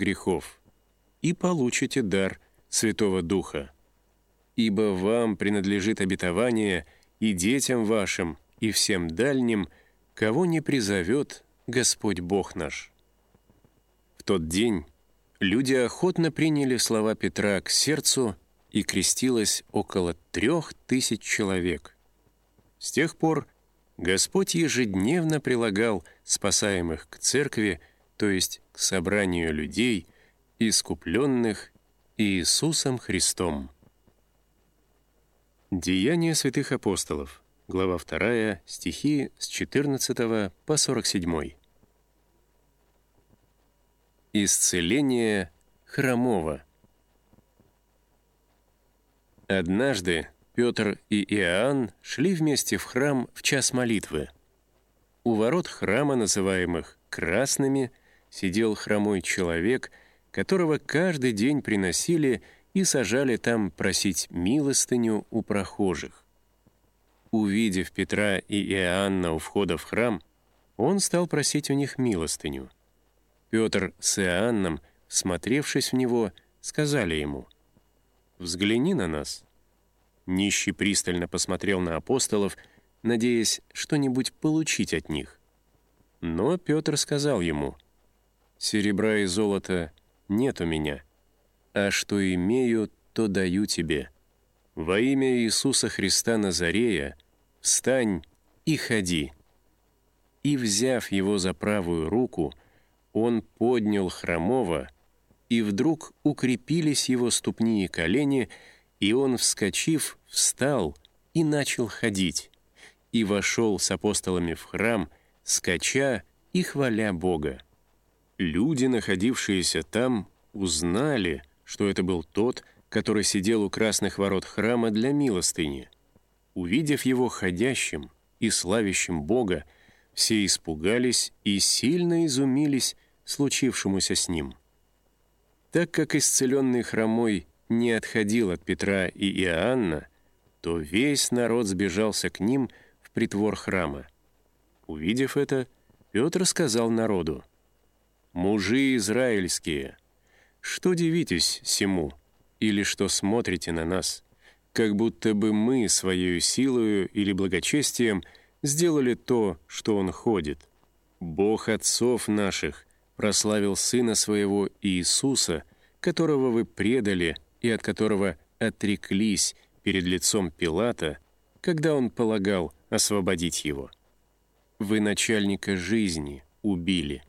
грехов, и получите дар Святого Духа. Ибо вам принадлежит обетование и детям вашим, и всем дальним, кого не призовет Господь Бог наш». В тот день люди охотно приняли слова Петра к сердцу, и крестилось около 3000 человек. С тех пор Господь ежедневно прилагал спасаемых к церкви, то есть к собранию людей, искупленных Иисусом Христом. Деяния святых апостолов, глава 2, стихи с 14 по 47. Исцеление хромого. Однажды Петр и Иоанн шли вместе в храм в час молитвы. У ворот храма, называемых «красными», сидел хромой человек, которого каждый день приносили и сажали там просить милостыню у прохожих. Увидев Петра и Иоанна у входа в храм, он стал просить у них милостыню. Петр с Иоанном, всмотревшись в него, сказали ему: «Взгляни на нас». Нищий пристально посмотрел на апостолов, надеясь что-нибудь получить от них. Но Петр сказал ему: «Серебра и золота нет у меня, а что имею, то даю тебе. Во имя Иисуса Христа Назарея встань и ходи». И, взяв его за правую руку, он поднял хромого, и вдруг укрепились его ступни и колени, и он, вскочив, встал и начал ходить, и вошел с апостолами в храм, скача и хваля Бога. Люди, находившиеся там, узнали, что это был тот, который сидел у красных ворот храма для милостыни. Увидев его ходящим и славящим Бога, все испугались и сильно изумились случившемуся с ним. Так как исцеленный хромой не отходил от Петра и Иоанна, то весь народ сбежался к ним в притвор храма. Увидев это, Петр сказал народу: «Мужи израильские, что дивитесь сему, или что смотрите на нас, как будто бы мы своею силою или благочестием сделали то, что он ходит? Бог отцов наших прославил Сына Своего Иисуса, которого вы предали и от которого отреклись перед лицом Пилата, когда он полагал освободить его. Вы начальника жизни убили.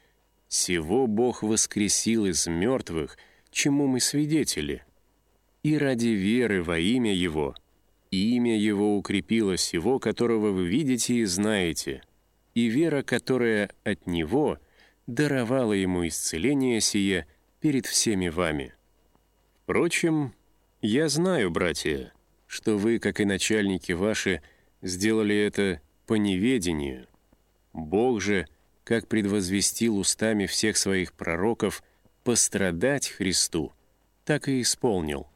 Сего Бог воскресил из мертвых, чему мы свидетели. И ради веры во имя Его укрепило сего, которого вы видите и знаете, и вера, которая от Него даровала Ему исцеление сие перед всеми вами. Впрочем, я знаю, братья, что вы, как и начальники ваши, сделали это по неведению. Бог же, как предвозвестил устами всех своих пророков пострадать Христу, так и исполнил.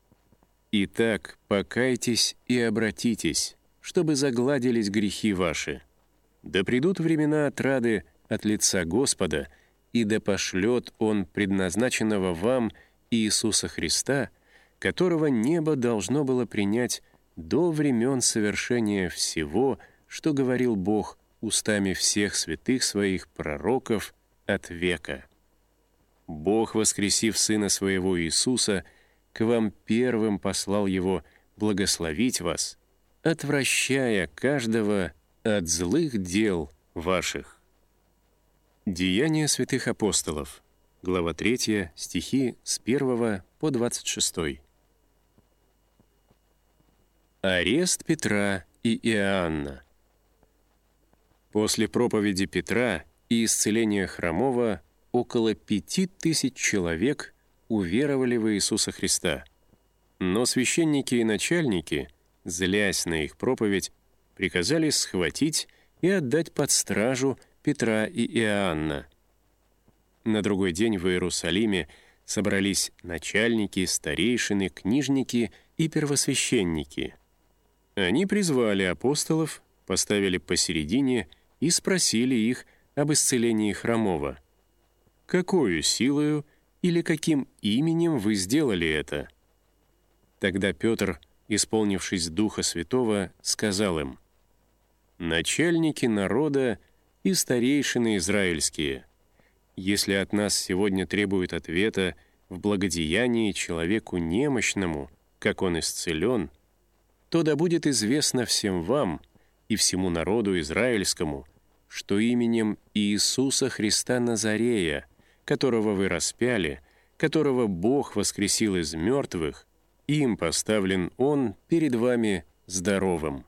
Итак, покайтесь и обратитесь, чтобы загладились грехи ваши. Да придут времена отрады от лица Господа, и да пошлет Он предназначенного вам Иисуса Христа, которого небо должно было принять до времен совершения всего, что говорил Бог устами всех святых Своих пророков от века. Бог, воскресив Сына Своего Иисуса, к вам первым послал Его благословить вас, отвращая каждого от злых дел ваших. Деяния святых апостолов, глава 3, стихи с 1 по 26. Арест Петра и Иоанна. После проповеди Петра и исцеления хромого около 5000 человек уверовали в Иисуса Христа. Но священники и начальники, злясь на их проповедь, приказали схватить и отдать под стражу Петра и Иоанна. На другой день в Иерусалиме собрались начальники, старейшины, книжники и первосвященники. Они призвали апостолов, поставили посередине и спросили их об исцелении хромого. «Какою силою или каким именем вы сделали это?» Тогда Петр, исполнившись Духа Святого, сказал им: «Начальники народа и старейшины израильские, если от нас сегодня требуют ответа в благодеянии человеку немощному, как он исцелен, то да будет известно всем вам и всему народу израильскому, что именем Иисуса Христа Назарея, которого вы распяли, которого Бог воскресил из мертвых, им поставлен Он перед вами здоровым.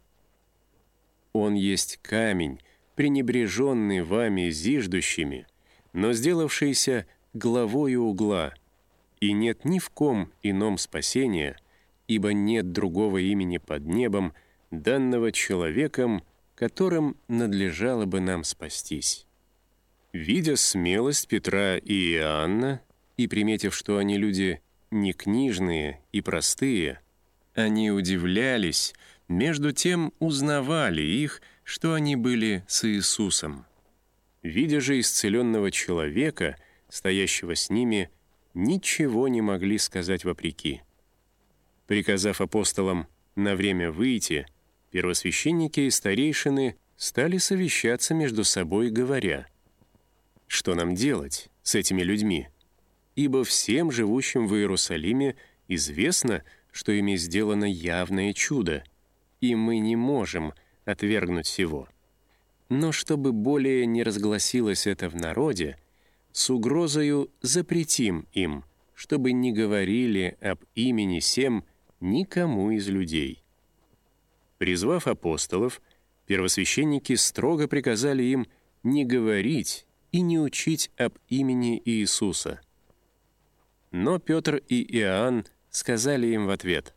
Он есть камень, пренебреженный вами зиждущими, но сделавшийся главою угла, и нет ни в ком ином спасения, ибо нет другого имени под небом, данного человеком, которым надлежало бы нам спастись». Видя смелость Петра и Иоанна, и приметив, что они люди не книжные и простые, они удивлялись, между тем узнавали их, что они были с Иисусом. Видя же исцеленного человека, стоящего с ними, ничего не могли сказать вопреки. Приказав апостолам на время выйти, первосвященники и старейшины стали совещаться между собой, говоря: «Что нам делать с этими людьми? Ибо всем живущим в Иерусалиме известно, что ими сделано явное чудо, и мы не можем отвергнуть сего. Но чтобы более не разгласилось это в народе, с угрозою запретим им, чтобы не говорили об имени сем никому из людей». Призвав апостолов, первосвященники строго приказали им не говорить и не учить об имени Иисуса. Но Петр и Иоанн сказали им в ответ: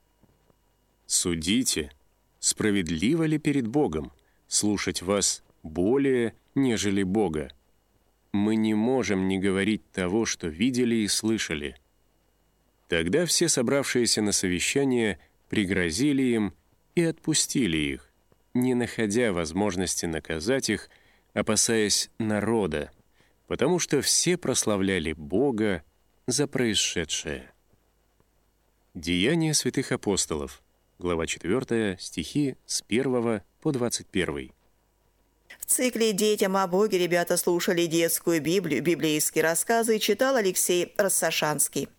«Судите, справедливо ли перед Богом слушать вас более, нежели Бога? Мы не можем не говорить того, что видели и слышали». Тогда все собравшиеся на совещание пригрозили им и отпустили их, не находя возможности наказать их, опасаясь народа, потому что все прославляли Бога за происшедшее. Деяния святых апостолов, глава 4, стихи с 1 по 21. В цикле «Детям о Боге» ребята слушали детскую Библию, библейские рассказы, читал Алексей Рассашанский.